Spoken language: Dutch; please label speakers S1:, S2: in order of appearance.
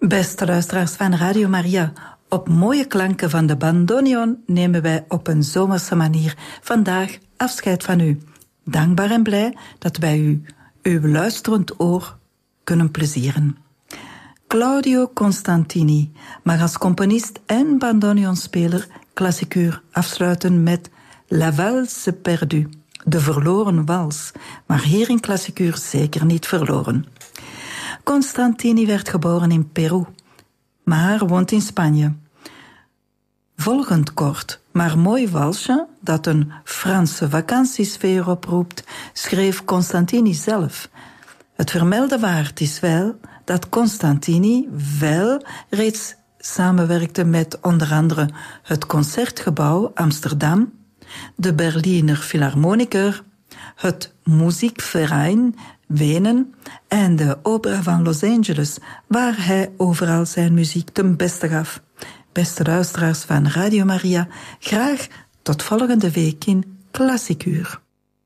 S1: Beste luisteraars van Radio Maria, op mooie klanken van de bandoneon nemen wij op een zomerse manier vandaag afscheid van u. Dankbaar en blij dat wij u, uw luisterend oor, kunnen plezieren. Claudio Constantini mag als componist en bandoneonspeler klassikuur afsluiten met La Valse perdue, de verloren wals, maar hier in klassikuur zeker niet verloren. Constantini werd geboren in Peru, maar woont in Spanje. Volgend kort, maar mooi walsje dat een Franse vakantiesfeer oproept, schreef Constantini zelf. Het vermelden waard is wel dat Constantini wel reeds samenwerkte met onder andere het Concertgebouw Amsterdam, de Berliner Philharmoniker, het Musikverein Wenen en de Opera van Los Angeles, waar hij overal zijn muziek ten beste gaf. Beste luisteraars van Radio Maria, graag tot volgende week in Klassikuur.